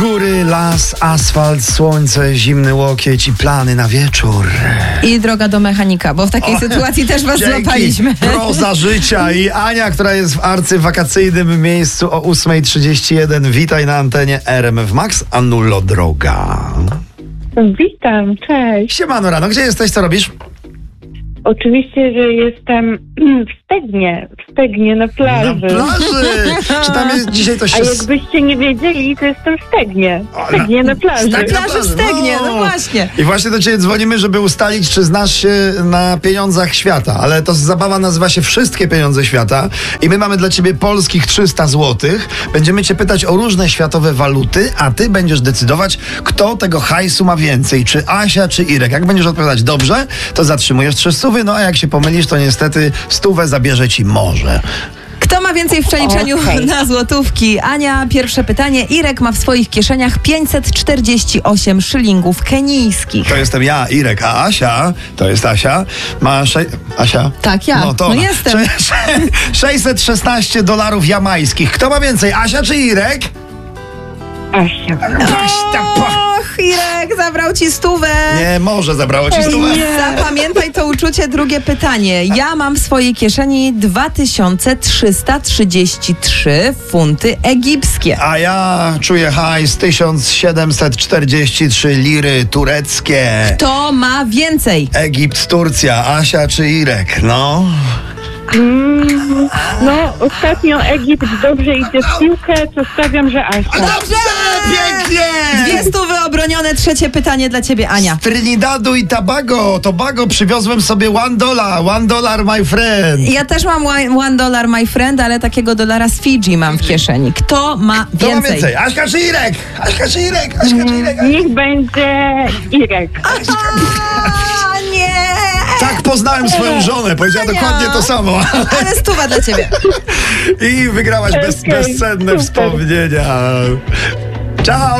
Góry, las, asfalt, słońce, zimny łokieć i plany na wieczór. I droga do mechanika, bo w takiej sytuacji też was złapaliśmy. Proza życia i Ania, która jest w arcywakacyjnym miejscu o 8:31. Witaj na antenie RMF Max. Anulo droga. Witam, cześć. Siemano rano, gdzie jesteś, co robisz? Oczywiście, że jestem w Stegnie na plaży. Na plaży! Czy tam jest dzisiaj to A się... jakbyście nie wiedzieli, to jestem w Stegnie na plaży. Na plaży w Stegnie, no właśnie. I właśnie do ciebie dzwonimy, żeby ustalić, czy znasz się na pieniądzach świata. Ale to zabawa nazywa się Wszystkie pieniądze świata. I my mamy dla ciebie polskich 300 złotych. Będziemy cię pytać o różne światowe waluty, a ty będziesz decydować, kto tego hajsu ma więcej. Czy Asia, czy Irek. Jak będziesz odpowiadać dobrze, to zatrzymujesz 300, no a jak się pomylisz, to niestety 100 zabierze ci morze. Kto ma więcej w przeliczeniu Okej. na złotówki? Ania, pierwsze pytanie. Irek ma w swoich kieszeniach 548 szylingów kenijskich. To jestem ja, Irek, a Asia, to jest Asia, ma Asia? Tak, ja. No to No ona. jestem. 616 dolarów jamańskich. Kto ma więcej, Asia czy Irek? Asia. Och, Irek zabrał ci 100. Nie, może zabrało ci 100. Zapamiętaj to uczucie. Drugie pytanie. Ja mam w swojej kieszeni 2333 funty egipskie. A ja czuję hajs 1743 liry tureckie. Kto ma więcej? Egipt, Turcja, Asia czy Irek? No. No, ostatnio Egipt dobrze idzie w piłkę, to stawiam, że Asia. Dobrze! Pięknie! 200 obronione. Trzecie pytanie dla ciebie, Ania. Z Trinidadu i Tobago przywiozłem sobie $1, my friend. Ja też mam $1, my friend, ale takiego dolara z Fidżi mam w kieszeni. Kto ma Kto ma więcej? więcej? Aśka czy Irek? Aśka czy Irek? Aśka czy Irek? Niech będzie Irek. A, nie! Tak poznałem swoją żonę, powiedziała Ania. dokładnie to samo. Ale 100 dla ciebie. I wygrałaś Okej, bezcenne super. wspomnienia. Ciao!